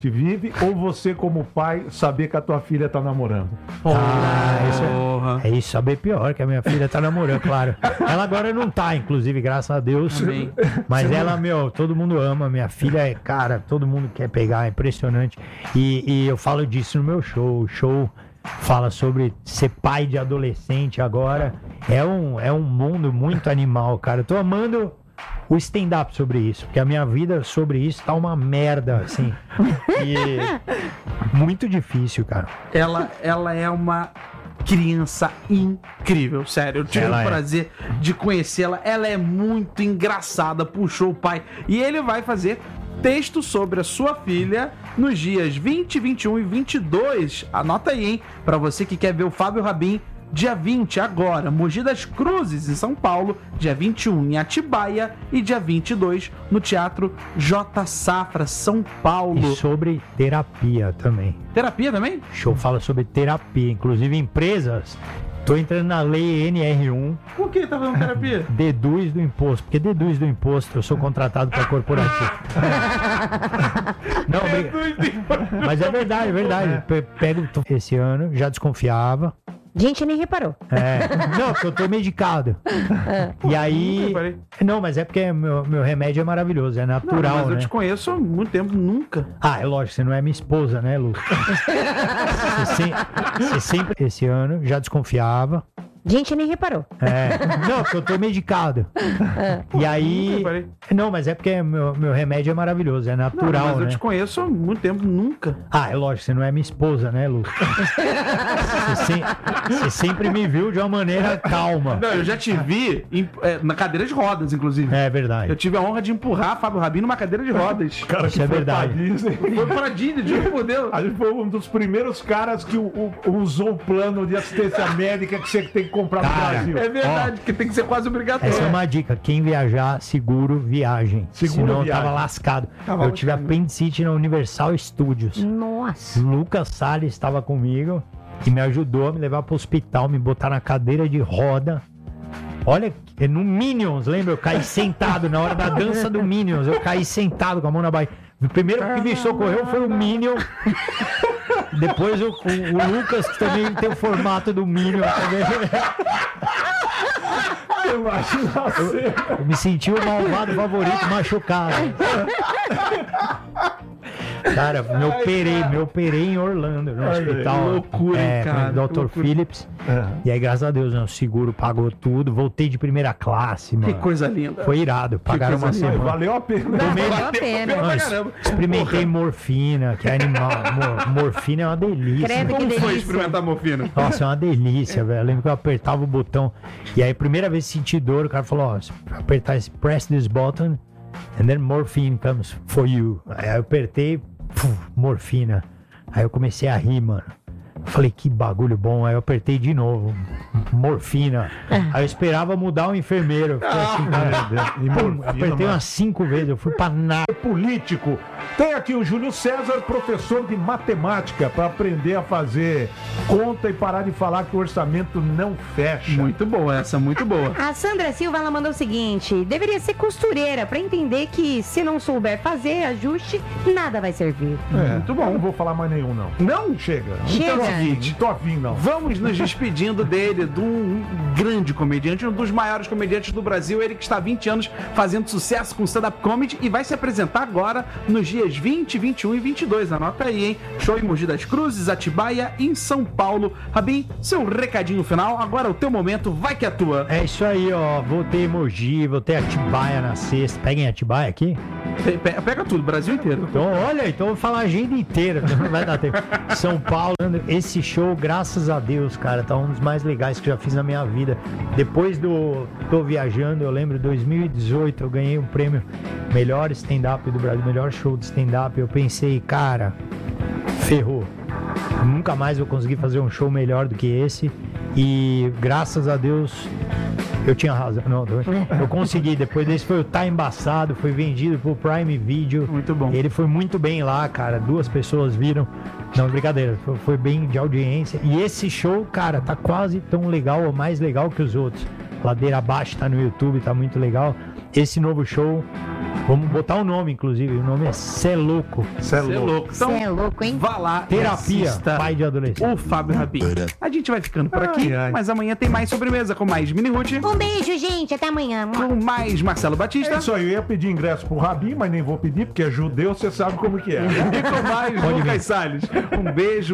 te vive, ou você como pai saber que a tua filha tá namorando? Isso é saber pior, que a minha filha tá namorando, claro. Ela agora não tá, inclusive, graças a Deus. Amém. Mas ela, todo mundo ama. Minha filha cara, todo mundo quer pegar, é impressionante. E eu falo disso no meu show. O show fala sobre ser pai de adolescente agora. É um mundo muito animal, cara. Eu tô amando o stand-up sobre isso, porque a minha vida sobre isso tá uma merda, assim. E muito difícil, cara. Ela é uma criança incrível, sério. Eu tive o prazer de conhecê-la. Ela é muito engraçada, puxou o pai. E ele vai fazer texto sobre a sua filha nos dias 20, 21 e 22. Anota aí, hein? Pra você que quer ver o Fábio Rabin. Dia 20, agora, Mogi das Cruzes, em São Paulo. Dia 21, em Atibaia. E dia 22, no Teatro J. Safra, São Paulo. E sobre terapia também. Terapia também? O show fala sobre terapia. Inclusive, empresas... Tô entrando na lei NR1. Por que tá fazendo terapia? Deduz do imposto. Porque deduz do imposto, eu sou contratado para corporativo. Não, mas é verdade, é verdade. Pego esse ano, já desconfiava. Gente, nem reparou. Não, porque eu tô medicado. E aí... Não, mas é porque meu remédio é maravilhoso, é natural, mas né? eu te conheço há muito tempo, nunca. É lógico, você não é minha esposa, né, Lu? Você sempre, esse ano, já desconfiava. Gente, nem reparou. Não, porque eu tô medicado. E aí... Não, mas é porque meu remédio é maravilhoso, é natural, mas né? eu te conheço há muito tempo, nunca. É lógico, você não é minha esposa, né, Lu? Você sempre me viu de uma maneira calma. Não, eu já te vi na cadeira de rodas, inclusive. É verdade. Eu tive a honra de empurrar Fábio Rabin numa cadeira de rodas. Cara, isso é verdade. Foi pra Disney, juro por Deus. A gente foi um dos primeiros caras que usou o plano de assistência médica que você tem que comprar no Brasil. É verdade, que tem que ser quase obrigatório. Essa é uma dica. Quem viajar, seguro viagem. Senão viagem. tava lascado. Eu tive apendicite na Universal Studios. Nossa. Lucas Salles estava comigo e me ajudou a me levar pro hospital, me botar na cadeira de roda. Olha, no Minions, lembra? Eu caí sentado na hora da dança do Minions. Eu caí sentado com a mão na barriga. O primeiro que me socorreu foi o Minion. Depois o Lucas, que também tem o formato do Minion também. Eu me senti o malvado favorito machucado. Cara, me operei em Orlando, no hospital. Que loucura, cara. Dr. Phillips. E aí, graças a Deus, o seguro pagou tudo. Voltei de primeira classe, mano. Que coisa linda. Foi irado. Pagaram uma semana. Valeu a pena. Valeu a pena. Experimentei morfina, que é animal. Morfina é uma delícia. Credo, que Como foi delícia. experimentar morfina? Nossa, é uma delícia, velho. Eu lembro que eu apertava o botão. E aí, a primeira vez que senti dor, o cara falou: pra apertar esse, press this button, and then morphine comes for you. Aí eu apertei, morfina. Aí eu comecei a rir, mano. Falei, que bagulho bom. Aí eu apertei de novo. Morfina. Aí eu esperava mudar o enfermeiro. Eu fiquei assim, cara. Apertei umas 5 vezes. Eu fui pra nada. Político. Tem aqui o Júlio César, professor de matemática, para aprender a fazer conta e parar de falar que o orçamento não fecha. Muito boa essa, muito boa. A Sandra Silva, ela mandou o seguinte: deveria ser costureira pra entender que se não souber fazer ajuste, nada vai servir. Muito bom. Eu não vou falar mais nenhum, não. Não? Chega. Chega. Não tô afim, não. Vamos nos despedindo dele, de um grande comediante, um dos maiores comediantes do Brasil, ele que está há 20 anos fazendo sucesso com stand-up comedy e vai se apresentar agora nos dias 20, 21 e 22. Anota aí, hein? Show em Mogi das Cruzes, Atibaia, em São Paulo. Rabin, seu recadinho final, agora é o teu momento, vai que é tua. É isso aí, ó. Voltei em Mogi, voltei a Atibaia na sexta. Peguem Atibaia aqui? Pega tudo, Brasil inteiro. Então, olha, então eu vou falar a agenda inteira, não vai dar tempo. São Paulo, esse show, graças a Deus, cara, tá um dos mais legais que eu já fiz na minha vida. Depois do Tô Viajando, eu lembro, 2018, eu ganhei um prêmio melhor stand-up do Brasil, melhor show de stand-up. Eu pensei, cara, ferrou. Nunca mais vou conseguir fazer um show melhor do que esse. E graças a Deus eu tinha razão. Não, eu consegui. Depois desse foi o Tá Embaçado, foi vendido pro Prime Video. Muito bom. Ele foi muito bem lá, cara. 2 pessoas viram. Não, brincadeira. Foi bem de audiência. E esse show, cara, tá quase tão legal ou mais legal que os outros. Ladeira Abaixo tá no YouTube, tá muito legal. Esse novo show Vamos botar o nome, inclusive. O nome é Cê Louco. Cê é louco. Então, Você é louco, hein? vá lá e Terapia, assista pai de adolescente. o Fábio Rabin. A gente vai ficando por aqui, Ai, ai. mas amanhã tem mais sobremesa com mais Mini Ruth, Um beijo, gente. Até amanhã. com mais Marcelo Batista É isso aí, eu ia pedir ingresso pro Rabi, mas nem vou pedir, porque é judeu, você sabe como que é. e com mais Lucas Salles. Um beijo.